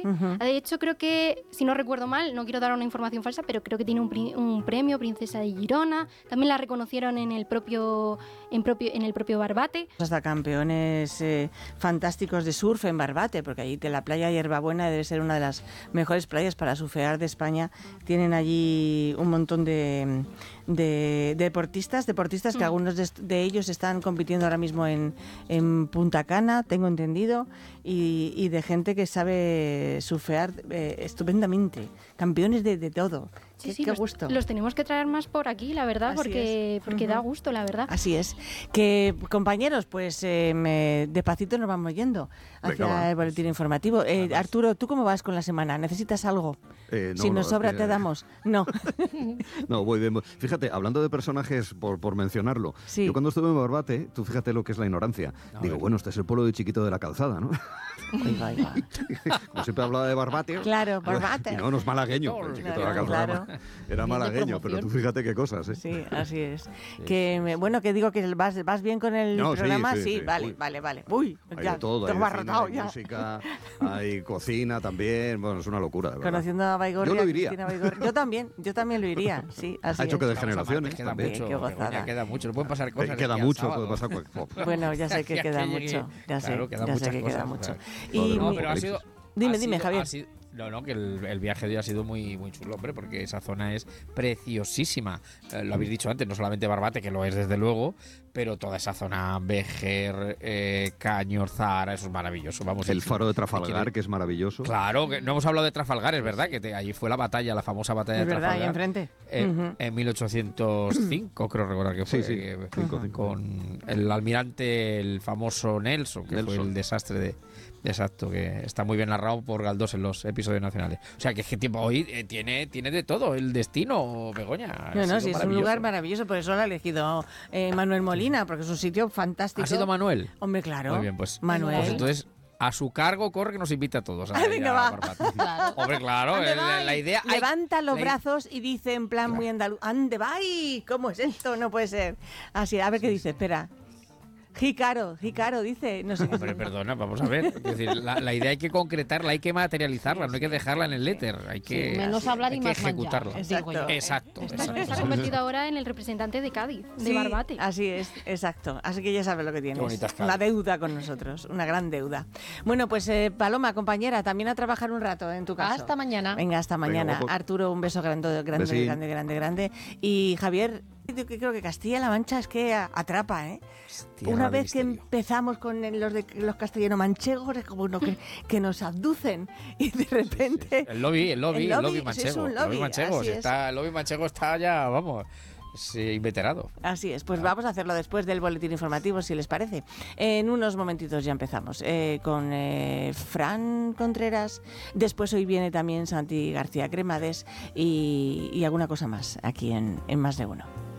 De hecho, creo que, si no recuerdo mal, no quiero dar una información falsa, pero creo que tiene un premio, Princesa de Girona. También la reconocieron en el propio Barbate. Hasta campeones fantásticos de surf en Barbate, porque allí la playa Hierbabuena debe ser una de las mejores playas para surfear de España. Tienen allí un montón de deportistas que algunos de ellos están compitiendo ahora mismo en Punta Cana, tengo entendido, y de gente que sabe surfear estupendamente, campeones de todo. Sí, qué gusto. Los tenemos que traer más por aquí, la verdad, porque da gusto, la verdad. Así es. Que, compañeros, pues despacito nos vamos yendo hacia el boletín informativo. Arturo, ¿tú cómo vas con la semana? ¿Necesitas algo? No, si nos sobra, te damos. No. No, voy bien. Fíjate, hablando de personajes, por mencionarlo, yo cuando estuve en Barbate, tú fíjate lo que es la ignorancia. Digo, bueno, este es el pueblo de Chiquito de la Calzada, ¿no? Como siempre hablaba de Barbate. Claro, Barbate. Y no es malagueño, el Chiquito de la Calzada. Claro. Era malagueño, pero tú fíjate qué cosas, ¿eh? Sí, así es. Que digo que vas bien con el programa. Sí, vale. Uy, hay ya, de todo, tengo hay cine, hay música, hay cocina también. Bueno, es una locura, de verdad. Conociendo a Baigorria, yo lo iría. Yo también lo iría, sí. Así ha hecho es. que de generaciones queda también. mucho, qué gozada. queda mucho, no pueden pasar cosas. Queda mucho, puede pasar cualquier cosa. Bueno, ya sé que queda mucho. Ya sé que queda mucho. Y pero ha sido... Dime, Javier. Que el viaje de hoy ha sido muy, muy chulo, hombre, porque esa zona es preciosísima. Lo habéis dicho antes, no solamente Barbate, que lo es desde luego, pero toda esa zona, Béjar, Cañor, Zahara, eso es maravilloso. Vamos, el faro de Trafalgar, que es maravilloso. Claro, que no hemos hablado de Trafalgar, es verdad, que allí fue la batalla, la famosa batalla de Trafalgar. Ahí enfrente. En 1805, creo recordar que fue. Sí. Con el almirante, el famoso Nelson, que fue el desastre de... Exacto, que está muy bien narrado por Galdós en los episodios nacionales. O sea, que es que tiempo hoy tiene de todo, el destino, Begoña. No, sí, es un lugar maravilloso, por eso lo ha elegido Manuel Molina, porque es un sitio fantástico. ¿Ha sido Manuel? Hombre, claro. Muy bien, pues Manuel. Pues entonces, a su cargo corre que nos invita a todos. Venga, va. Claro. Hombre, claro, la idea... Levanta los brazos y dice en plan muy andaluz, ¡ande, va! ¿Cómo es esto? No puede ser. Así, a ver qué dice, espera. Jícaro, dice. No sé. Hombre, perdona, vamos a ver. Es decir, la idea hay que concretarla, hay que materializarla, no hay que dejarla en el éter. Hay que, menos hablar y más ejecutarla. Exacto. Está convertido ahora en el representante de Cádiz, de Barbate. Así es, exacto. Así que ya sabes lo que tienes. Una deuda con nosotros, una gran deuda. Bueno, pues Paloma, compañera, también a trabajar un rato en tu caso. Hasta mañana. Venga, hasta mañana. Venga, Arturo, un beso grande. Y Javier, yo creo que Castilla-La Mancha es que atrapa, ¿eh? Una vez que empezamos con los castellano-manchegos, es como uno que nos abducen y de repente... El lobby manchego. Es un lobby manchego. así es. El lobby manchego está ya, vamos... Sí, inveterado. Así es, pues vamos a hacerlo después del boletín informativo, si les parece. En unos momentitos ya empezamos con Fran Contreras. Después hoy viene también Santi García Cremades y alguna cosa más aquí en Más de Uno.